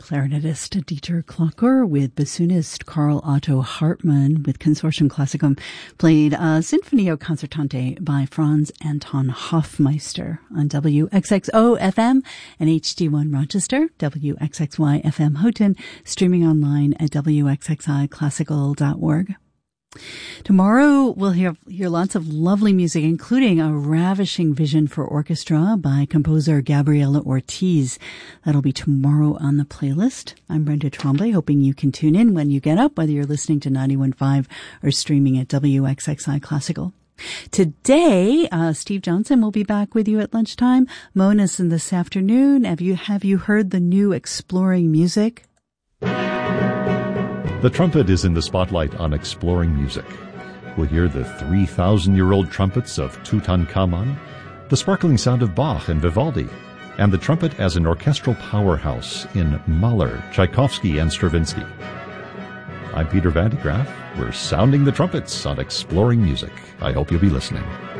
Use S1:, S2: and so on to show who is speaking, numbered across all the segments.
S1: clarinetist Dieter Klocker with bassoonist Karl Otto Hartmann with Consortium Classicum played Sinfonio Concertante by Franz Anton Hofmeister on WXXO FM and HD1 Rochester, WXXY FM Houghton, streaming online at WXXIClassical.org. Tomorrow we'll hear lots of lovely music, including a ravishing vision for orchestra by composer Gabriela Ortiz. That'll be tomorrow on the playlist. I'm Brenda Tremblay, hoping you can tune in when you get up, whether you're listening to 91.5 or streaming at WXXI Classical. Today, Steve Johnson will be back with you at lunchtime. Mona's in this afternoon. Have you heard the new Exploring Music?
S2: The trumpet is in the spotlight on Exploring Music. We'll hear the 3,000-year-old trumpets of Tutankhamun, the sparkling sound of Bach and Vivaldi, and the trumpet as an orchestral powerhouse in Mahler, Tchaikovsky, and Stravinsky. I'm Peter Van de Graaff. We're sounding the trumpets on Exploring Music. I hope you'll be listening.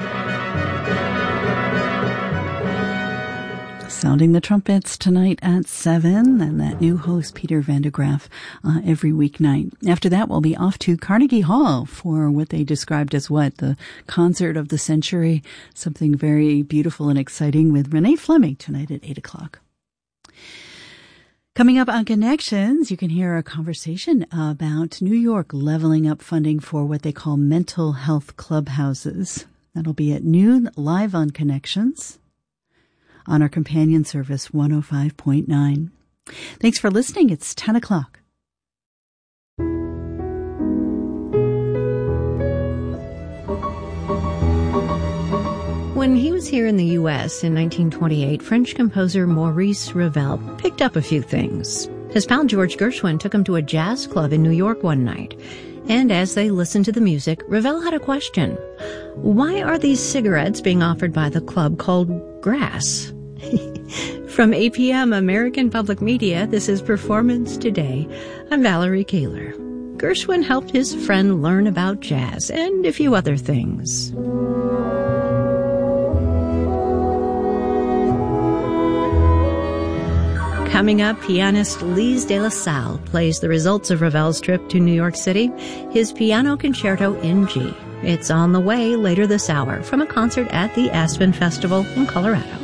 S1: Sounding the trumpets tonight at 7, and that new host, Peter Van de Graaff, every weeknight. After that, we'll be off to Carnegie Hall for what they described as the concert of the century, something very beautiful and exciting with Renee Fleming tonight at 8 o'clock. Coming up on Connections, you can hear a conversation about New York leveling up funding for what they call mental health clubhouses. That'll be at noon, live on Connections, on our companion service 105.9. Thanks for listening. It's 10 o'clock.
S3: When he was here in the U.S. in 1928, French composer Maurice Ravel picked up a few things. His pal George Gershwin took him to a jazz club in New York one night. And as they listened to the music, Ravel had a question. Why are these cigarettes being offered by the club called grass? From APM American Public Media, this is Performance Today. I'm Valerie Kaler. Gershwin helped his friend learn about jazz and a few other things. Coming up, pianist Lise de la Salle plays the results of Ravel's trip to New York City, his Piano Concerto in G. It's on the way later this hour from a concert at the Aspen Festival in Colorado.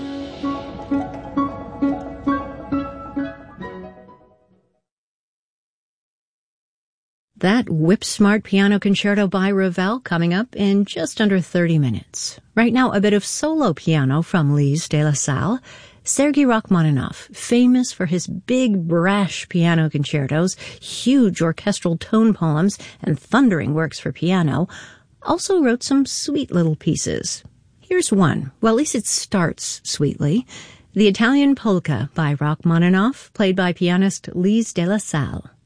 S3: That whip-smart piano concerto by Ravel coming up in just under 30 minutes. Right now, a bit of solo piano from Lise de la Salle. Sergei Rachmaninoff, famous for his big, brash piano concertos, huge orchestral tone poems, and thundering works for piano, also wrote some sweet little pieces. Here's one. Well, at least it starts sweetly. The Italian Polka by Rachmaninoff, played by pianist Lise de la Salle.